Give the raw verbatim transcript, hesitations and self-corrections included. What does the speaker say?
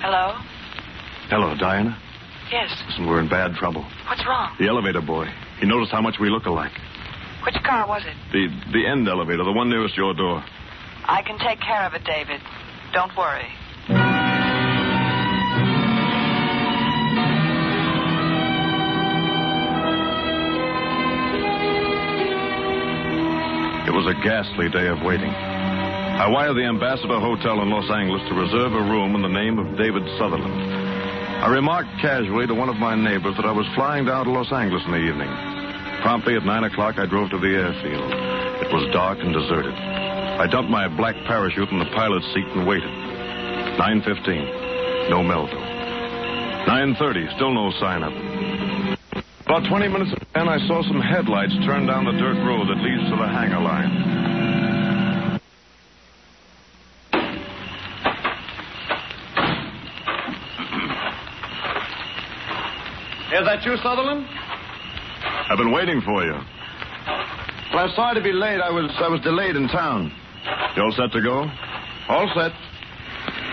Hello? Hello, Diana. Yes. Listen, we're in bad trouble. What's wrong? The elevator boy. He noticed how much we look alike. Which car was it? The the end elevator, the one nearest your door. I can take care of it, David. Don't worry. It was a ghastly day of waiting. I wired the Ambassador Hotel in Los Angeles to reserve a room in the name of David Sutherland. I remarked casually to one of my neighbors that I was flying down to Los Angeles in the evening. Promptly at nine o'clock, I drove to the airfield. It was dark and deserted. I dumped my black parachute in the pilot's seat and waited. nine fifteen, no Melville. nine thirty, still no sign of him. About twenty minutes in, I saw some headlights turn down the dirt road that leads to the hangar line. Is that you, Sutherland? I've been waiting for you. Well, I'm sorry to be late. I was I was delayed in town. You all set to go? All set.